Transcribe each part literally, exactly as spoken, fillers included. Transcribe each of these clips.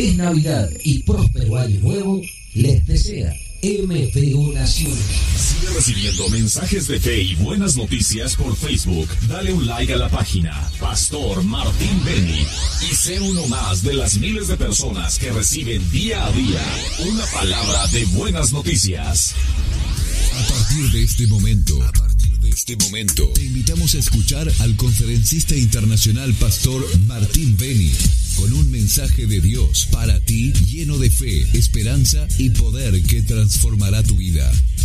Es Navidad y próspero año nuevo les desea M F O Naciones. Sigue recibiendo mensajes de fe y buenas noticias por Facebook. Dale un like a la página Pastor Martín Beni y sé uno más de las miles de personas que reciben día a día una palabra de buenas noticias. A partir de este momento, a partir de este momento, te invitamos a escuchar al conferencista internacional Pastor Martín Beni con un mensaje de Dios para ti lleno de fe, esperanza y poder que transformará tu vida.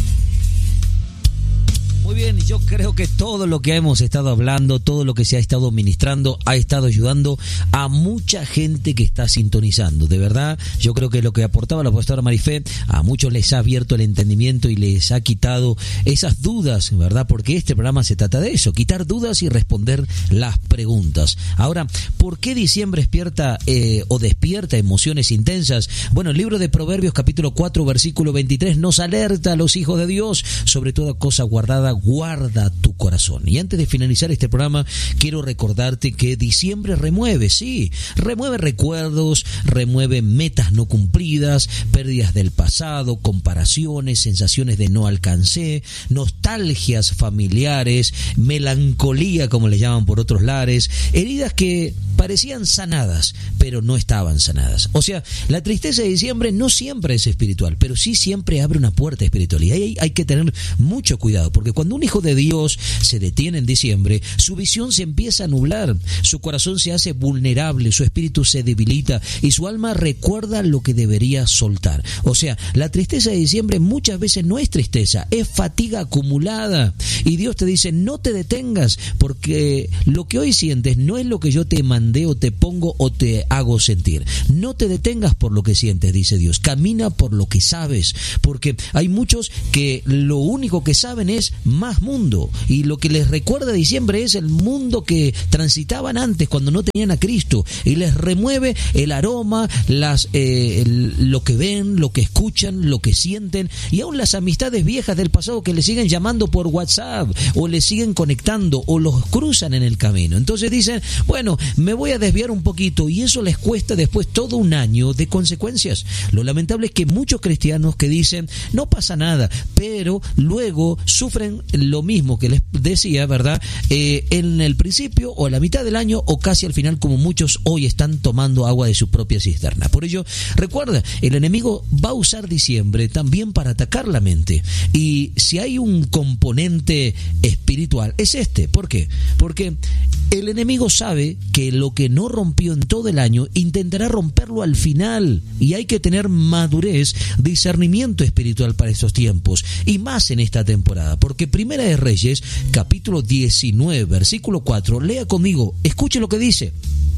Muy bien, yo creo que todo lo que hemos estado hablando, todo lo que se ha estado ministrando, ha estado ayudando a mucha gente que está sintonizando. De verdad, yo creo que lo que aportaba la pastora Marifé, a muchos les ha abierto el entendimiento y les ha quitado esas dudas, ¿verdad? Porque este programa se trata de eso, quitar dudas y responder las preguntas. Ahora, ¿por qué diciembre despierta eh, o despierta emociones intensas? Bueno, el libro de Proverbios, capítulo cuatro, versículo veintitrés, nos alerta a los hijos de Dios sobre toda cosa guardada. Guarda tu corazón. Y antes de finalizar este programa, quiero recordarte que diciembre remueve, sí, remueve recuerdos, remueve metas no cumplidas, pérdidas del pasado, comparaciones, sensaciones de no alcancé, nostalgias familiares, melancolía, como le llaman por otros lares, heridas que parecían sanadas, pero no estaban sanadas. O sea, la tristeza de diciembre no siempre es espiritual, pero sí siempre abre una puerta espiritual. Y ahí hay que tener mucho cuidado, porque cuando un hijo de Dios se detiene en diciembre, su visión se empieza a nublar, su corazón se hace vulnerable, su espíritu se debilita y su alma recuerda lo que debería soltar. O sea, la tristeza de diciembre muchas veces no es tristeza, es fatiga acumulada. Y Dios te dice, no te detengas, porque lo que hoy sientes no es lo que yo te mandé o te pongo o te hago sentir. No te detengas por lo que sientes, dice Dios. Camina por lo que sabes, porque hay muchos que lo único que saben es más mundo, y lo que les recuerda diciembre es el mundo que transitaban antes cuando no tenían a Cristo, y les remueve el aroma, las eh, el, lo que ven, lo que escuchan, lo que sienten, y aún las amistades viejas del pasado que les siguen llamando por WhatsApp o les siguen conectando o los cruzan en el camino. Entonces dicen, bueno, me voy a desviar un poquito, y eso les cuesta después todo un año de consecuencias. Lo lamentable es que muchos cristianos que dicen, no pasa nada, pero luego sufren lo mismo que les decía, ¿verdad? Eh, en el principio o a la mitad del año o casi al final, como muchos hoy están tomando agua de su propia cisterna. Por ello, recuerda, el enemigo va a usar diciembre también para atacar la mente. Y si hay un componente espiritual, es este. ¿Por qué? Porque el enemigo sabe que lo que no rompió en todo el año, intentará romperlo al final. Y hay que tener madurez, discernimiento espiritual para estos tiempos. Y más en esta temporada. Porque Primera de Reyes, capítulo diecinueve, versículo cuatro, lea conmigo, escuche lo que dice.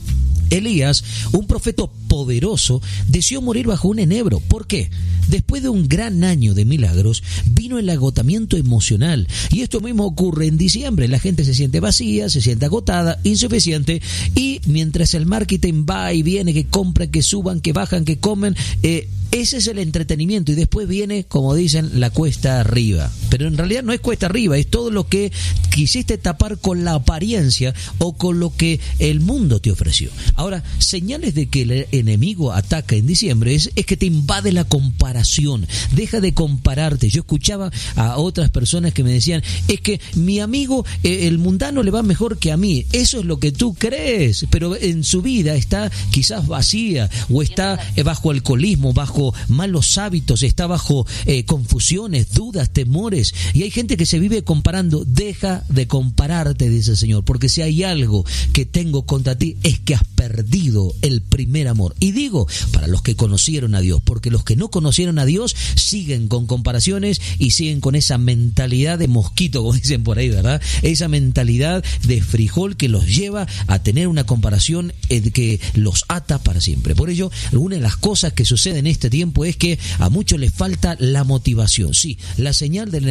Elías, un profeta poderoso, deseó morir bajo un enebro. ¿Por qué? Después de un gran año de milagros, vino el agotamiento emocional. Y esto mismo ocurre en diciembre. La gente se siente vacía, se siente agotada, insuficiente. Y mientras el marketing va y viene, que compran, que suban, que bajan, que comen, eh, ese es el entretenimiento. Y después viene, como dicen, la cuesta arriba. Pero en realidad no es cuesta arriba, es todo lo que quisiste tapar con la apariencia o con lo que el mundo te ofreció. Ahora, señales de que el enemigo ataca en diciembre es, es que te invade la comparación. Deja de compararte. Yo escuchaba a otras personas que me decían, es que mi amigo, eh, el mundano, le va mejor que a mí. Eso es lo que tú crees, pero en su vida está quizás vacía, o está eh, bajo alcoholismo, bajo malos hábitos, está bajo eh, confusiones, dudas, temores. Y hay gente que se vive comparando. Deja de compararte, dice el Señor, porque si hay algo que tengo contra ti es que has perdido el primer amor. Y digo, para los que conocieron a Dios, porque los que no conocieron a Dios siguen con comparaciones y siguen con esa mentalidad de mosquito, como dicen por ahí, ¿verdad? Esa mentalidad de frijol que los lleva a tener una comparación que los ata para siempre. Por ello, una de las cosas que sucede en este tiempo es que a muchos les falta la motivación. Sí, la señal del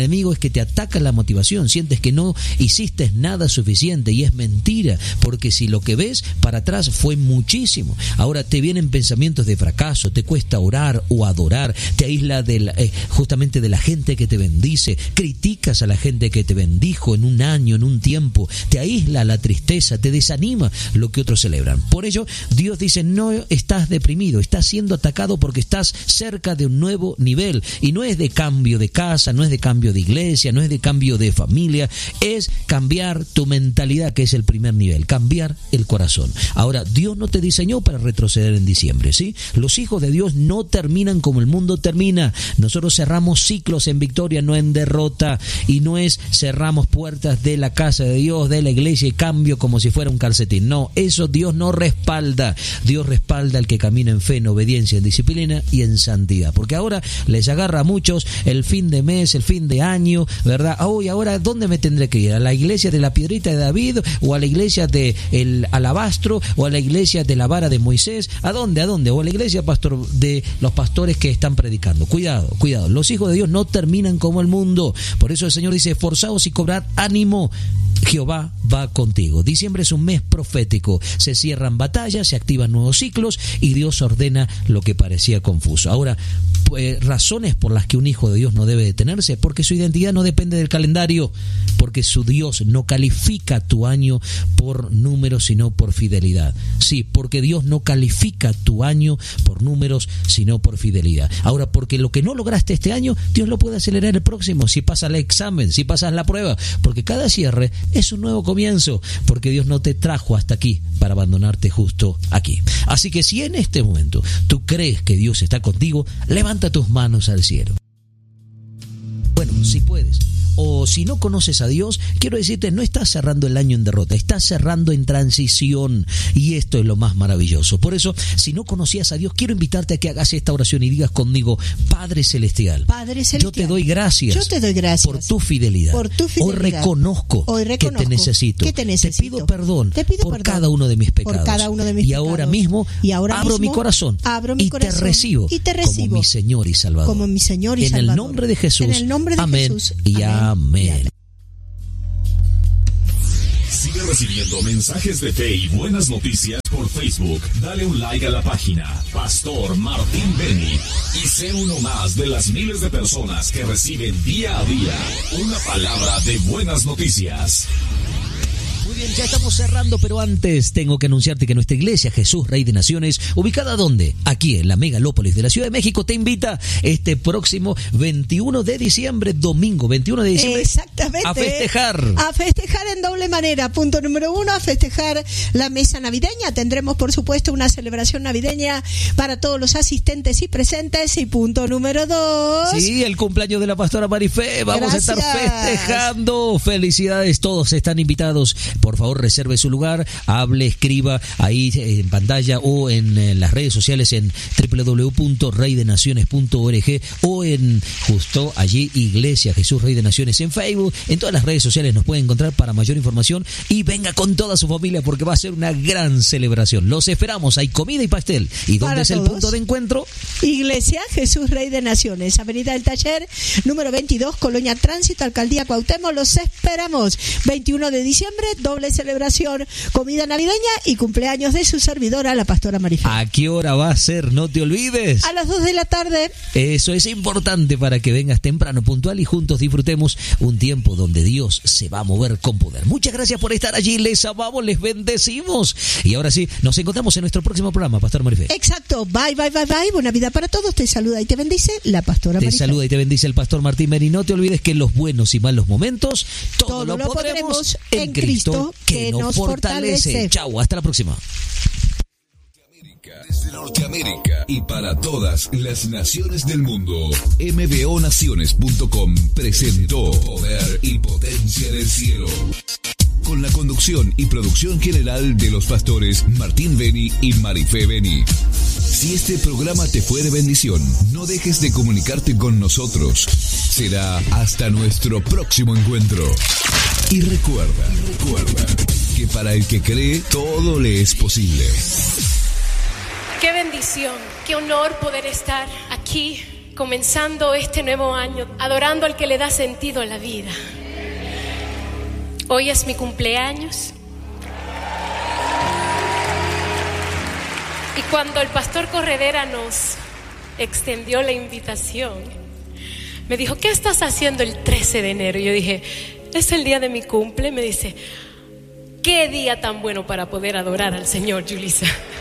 enemigo es que te ataca la motivación, sientes que no hiciste nada suficiente y es mentira, porque si lo que ves para atrás fue muchísimo. Ahora te vienen pensamientos de fracaso, te cuesta orar o adorar, te aísla de la, eh, justamente de la gente que te bendice, criticas a la gente que te bendijo en un año, en un tiempo, te aísla la tristeza, te desanima lo que otros celebran. Por ello, Dios dice, no estás deprimido, estás siendo atacado porque estás cerca de un nuevo nivel, y no es de cambio de casa, no es de cambio de iglesia, no es de cambio de familia, es cambiar tu mentalidad, que es el primer nivel, cambiar el corazón. Ahora, Dios no te diseñó para retroceder en diciembre, ¿sí? Los hijos de Dios no terminan como el mundo termina. Nosotros cerramos ciclos en victoria, no en derrota, y no es cerramos puertas de la casa de Dios, de la iglesia, y cambio como si fuera un calcetín. No, eso Dios no respalda. Dios respalda al que camina en fe, en obediencia, en disciplina y en santidad. Porque ahora les agarra a muchos el fin de mes, el fin de año, ¿verdad? Oh, y ahora, ¿dónde me tendré que ir? ¿A la iglesia de la piedrita de David? ¿O a la iglesia de el alabastro? ¿O a la iglesia de la vara de Moisés? ¿A dónde? ¿A dónde? ¿O a la iglesia, pastor, de los pastores que están predicando? Cuidado, cuidado. Los hijos de Dios no terminan como el mundo. Por eso el Señor dice, esforzaos y cobrad ánimo. Jehová va contigo. Diciembre es un mes profético. Se cierran batallas, se activan nuevos ciclos y Dios ordena lo que parecía confuso. Ahora, pues, razones por las que un hijo de Dios no debe detenerse, porque su identidad no depende del calendario, porque su Dios no califica tu año por números, sino por fidelidad. Sí, porque Dios no califica tu año por números, sino por fidelidad. Ahora, porque lo que no lograste este año, Dios lo puede acelerar el próximo, si pasas el examen, si pasas la prueba, porque cada cierre es un nuevo comienzo, porque Dios no te trajo hasta aquí para abandonarte justo aquí. Así que si en este momento tú crees que Dios está contigo, levanta tus manos al cielo. Bueno, si puedes. O si no conoces a Dios, quiero decirte, no estás cerrando el año en derrota, estás cerrando en transición, y esto es lo más maravilloso. Por eso, si no conocías a Dios, quiero invitarte a que hagas esta oración y digas conmigo, Padre Celestial, Padre Celestial, yo te doy gracias, yo te doy gracias por tu fidelidad. Por tu fidelidad. Hoy reconozco, Hoy reconozco que te necesito. que te necesito. Te pido perdón te pido por perdón cada uno de mis pecados. Por cada uno de mis y pecados. ahora mismo y ahora abro mismo, mi corazón abro mi y, corazón te recibo, y te recibo como mi Señor y Salvador. Como mi Señor y en Salvador. el nombre de Jesús. En el nombre de amén, Jesús. y amén. amén. Sigue recibiendo mensajes de fe y buenas noticias por Facebook. Dale un like a la página Pastor Martín Beni y sé uno más de las miles de personas que reciben día a día una palabra de buenas noticias. Muy bien, ya estamos cerrando, pero antes tengo que anunciarte que nuestra iglesia Jesús Rey de Naciones, ubicada ¿dónde? Aquí en la megalópolis de la Ciudad de México, te invita este próximo veintiuno de diciembre, domingo veintiuno de diciembre, exactamente, a festejar. A festejar en doble manera. Punto número uno, a festejar la mesa navideña. Tendremos, por supuesto, una celebración navideña para todos los asistentes y presentes. Y punto número dos. Sí, el cumpleaños de la pastora Marifé. Vamos Gracias. a estar festejando. Felicidades, todos están invitados. Por favor, reserve su lugar, hable, escriba ahí en pantalla o en, en las redes sociales en doble u doble u doble u punto rey de naciones punto org o en justo allí Iglesia Jesús Rey de Naciones en Facebook. En todas las redes sociales nos pueden encontrar para mayor información y venga con toda su familia porque va a ser una gran celebración. Los esperamos, hay comida y pastel. ¿Y dónde Para es el todos. punto de encuentro? Iglesia Jesús Rey de Naciones, Avenida del Taller, número veintidós, Colonia Tránsito, Alcaldía Cuauhtémoc. Los esperamos. veintiuno de diciembre, doble celebración, comida navideña y cumpleaños de su servidora, la pastora Marifé. ¿A qué hora va a ser? No te olvides. A las dos de la tarde. Eso es importante para que vengas temprano, puntual y juntos disfrutemos un tiempo donde Dios se va a mover con poder. Muchas gracias por estar allí, les amamos, les bendecimos. Y ahora sí, nos encontramos en nuestro próximo programa, Pastor Marifé. Exacto, bye, bye, bye, bye, buena vida para todos, te saluda y te bendice la pastora Te Marifé. saluda y te bendice el Pastor Martín Beni. No te olvides que en los buenos y malos momentos, todo, Todo lo lo podremos podremos en Cristo que nos fortalece. fortalece. Chau, hasta la próxima. Desde Norteamérica y para todas las naciones del mundo, m b o naciones punto com presentó Poder y Potencia del Cielo. Con la conducción y producción general de los pastores Martín Beni y Marifé Beni. Si este programa te fue de bendición, no dejes de comunicarte con nosotros. Será hasta nuestro próximo encuentro. Y recuerda, recuerda que para el que cree, todo le es posible. Qué bendición, qué honor poder estar aquí comenzando este nuevo año, adorando al que le da sentido a la vida. Hoy es mi cumpleaños. Y cuando el pastor Corredera nos extendió la invitación, me dijo, ¿qué estás haciendo el trece de enero? Y yo dije, es el día de mi cumple. Me dice, qué día tan bueno para poder adorar al Señor, Yulisa.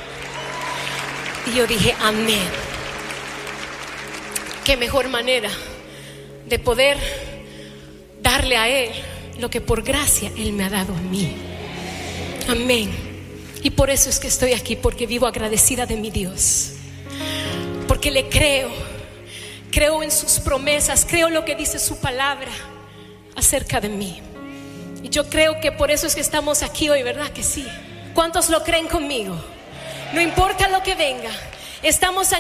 Y yo dije, amén. Qué mejor manera de poder darle a Él lo que por gracia Él me ha dado a mí. Amén. Y por eso es que estoy aquí, porque vivo agradecida de mi Dios, porque le creo, creo en sus promesas, creo lo que dice su palabra acerca de mí. Y yo creo que por eso es que estamos aquí hoy, ¿verdad que sí? ¿Cuántos lo creen conmigo? No importa lo que venga, estamos aquí.